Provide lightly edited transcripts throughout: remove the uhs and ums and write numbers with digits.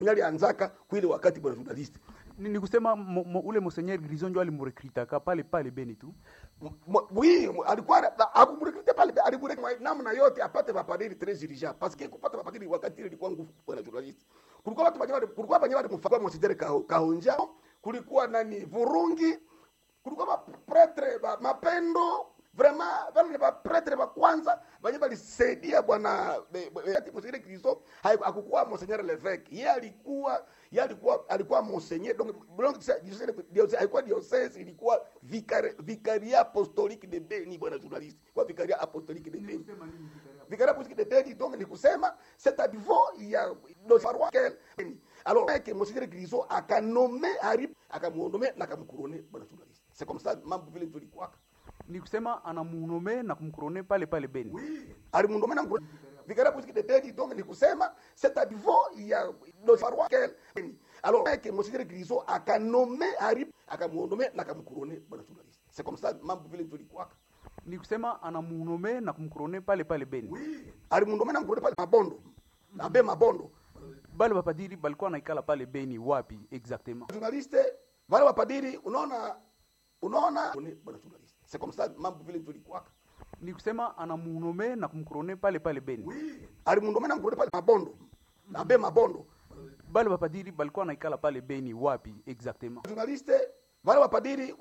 ngali anzaka kuile wakati bwana journalist. Ni kusema ule Monseigneur Grisonjo alimrecruta pale Beni tu. Oui, alikuwa akumrecruta pale, alimurecruta namna yote apate mapadiri très dirigeant parce que kupata mapadiri wakati ile ilikuwa nguvu bwana journalist. Kulikuwa watu banyama kumfagwa Monseigneur Kahonja, kulikuwa nani Vurungi, kulikuwa pretre mapendo vraiment wale ba pretre ba kwanza banye balisaidia bwana Monseigneur Kristo. Hakukuwa Monseigneur Levesque, yeye alikuwa Monseigneur, donc alikuwa diocese, ilikuwa vicaria apostolique de Beni bwana journaliste, kwa vicaria apostolique de Beni. Vicaria apostolique de Beni, donc ni kusema c'est à niveau ya nos paroisse. Alors que Monseigneur Kristo akanomé akamuondomé na akamkurone bwana journaliste. C'est comme ça mambo vile ndio ilikuwa. Ni kusema anamuonome na kumkurone pale Beni. Oui, alimuonome na kumkurone. Vicaria apostolique de Beni, donc ni kusema c'est à niveau ya nos paroisse. Alors que Monseigneur Kristo akanomé akamuondomé na akamkurone bwana journaliste. C'est comme ça mambo vile ndio ilikuwa. Ni kusema anamuonome na kumkurone pale Beni. Oui, alimuonome na kumkurone pale Mabondo. Abe Mabondo. Bale bapadiri balikuwa naikala pale Beni wapi exactement? Journaliste, wale bapadiri unaona bwana journaliste. C'est comme ça mambo vile ndio ilikuwa. Ni kusema anamuonome na kumkurone pale Beni. Oui, alimuonome na kumkurone pale Mabondo. Abe Mabondo. Bale bapadiri balikuwa naikala pale Beni wapi exactement? Journaliste, wale bapadiri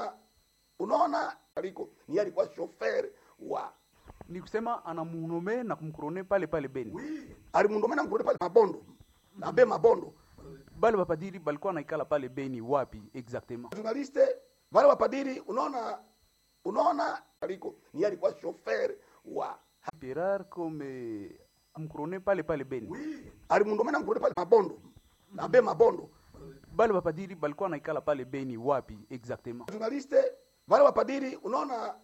unaona ni alikuwa chauffeur wa. Ni kusema anamuonome na kumkurone pale Beni. Oui, alimuonome na kumkurone pale Mabondo. Abe Mabondo. Bale bapadiri balikuwa naikala pale Beni wapi exactement? Journaliste, wale bapadiri unaona ni alikuwa chauffeur wa Pierre comme kumkurone pale Beni. Oui, alimuonome na kumkurone pale Mabondo. Abe Mabondo. Bale bapadiri balikuwa naikala pale Beni wapi exactement? Journaliste, wale bapadiri unaona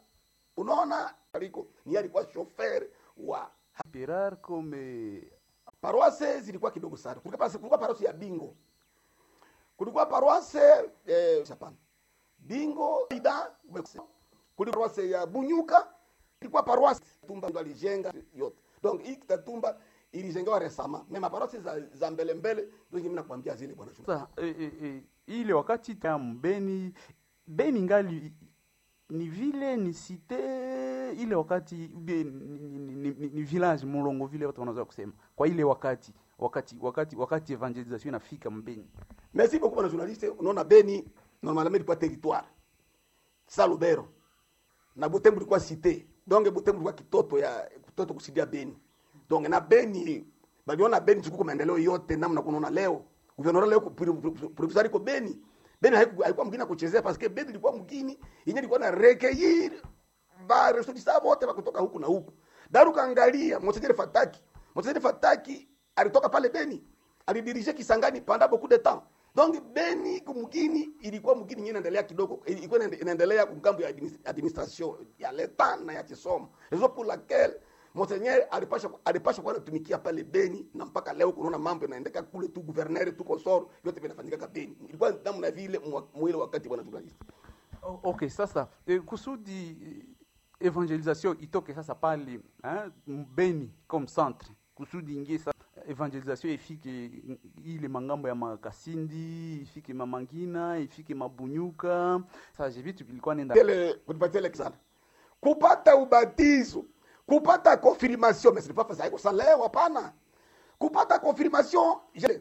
ni alikuwa chauffeur wa Pierre comme paroisse zilikuwa kidogo sana. Kulikuwa paroisse ya Bingo. Kulikuwa paroisse Japan. Bingo ida kulikuwa paroisse ya Bunyuka, kulikuwa paroisse Tumba ndo alijenga yote. Donc hii Tumba ilijengewa resama. Mema paroisse za mbele ndio mimi nakwambia zile bwana. Sasa ile wakati ya Beni ngali ni vile ni cité ile wakati ni village Mulongo vile watu wanaweza kusema. Kwa ile wakati evangelisation inafika Mbeni. Merci beaucoup bwana journaliste. Unaona Beni normalement ilikuwa territoire. Salubero. Na Butembo ilikuwa cité. Donc Butembo ilikuwa kitoto kusidia Beni. Donc na Beni baliona Beni tukuko maendeleo yote namna kunaona leo. Gouvernement leo professeur iko Beni. Beni haikuwa mgini kuchezea parce que Beni ilikuwa mgini yenyewe ilikuwa na recueillir ba ressortissants wote kutoka huku na huku. Daruka angalia Monseigneur Fataki alitoka pale Beni. Alidirige Kisangani pendant beaucoup de temps. Donc Beni kumgini ilikuwa mgini yenyewe inaendelea kidogo, ilikuwa inaendelea kumkambo ya administration ya leta na ya kisomo. Raison pour laquelle Monseigneur alipasha kwa kutumikia pale Beni na mpaka leo kunaona mambo yanaendelea kule tu gouverneur tu consort yote vinafanyika Beni. Ilikuwa namna vile mwile wakati bwana journalist. Okay, sasa kusudi evangelisation itoke sasa pale Beni comme centre. Kusudi ingie sasa evangelisation ifike ile mangambo ya Makasindi, ifike Mamangina, ifike Mabunyuka. Sasa je vitu vilikuwa nenda kutupatia Alexander. Kupata ubatizo, kupata confirmation, mais c'est pas facile ça leo hapana. Kupata confirmation,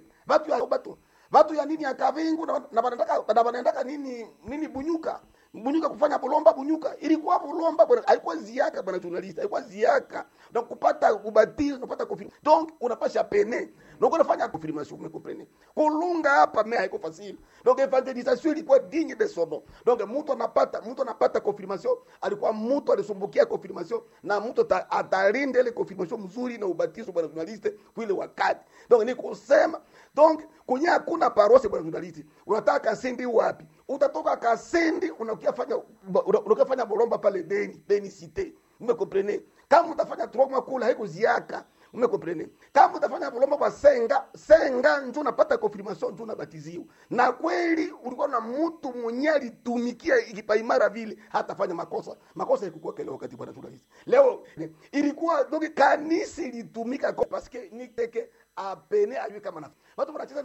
watu ya nini ya Kavingu na wanataka nini Bunyuka kufanya bulomba Bunyuka. Ilikuwa bulomba bwana, haikuwa ziaka bwana journalist, haikuwa ziaka. Donc kupata ubatizo, kupata confirmation. Donc unapasha pene. Donc unafanya confirmation, vous comprenez. Kulunga hapa mais haiko facile. Donc evangelisation ilikuwa digne de son nom. Donc mtu anapata confirmation, alikuwa mtu alisumbukia confirmation na mtu atalinde ile confirmation mzuri na ubatizo bwana journalist kuile wakati. Donc ni kusema donc kunya hakuna paroisse bwana journalist. Unataka Kasindi wapi? Utatoka Kasindi unakifanya bolomba pale Beni cité. Vous me comprenez? Kama utafanya troma kula haiko ziaka. Vous me comprenez? Kama utafanya bolomba kwa senga ndio unapata confirmation ndio unabatiziwa. Na kweli ulikuwa na mtu mwenye alitumikia ikipaimara vile hatafanya makosa. Makosa ilikuwa kile wakati bwana journalist. Leo ilikuwa donc kanisa ilitumika parce que ni teke apene ajue kama na. Watu wanacheza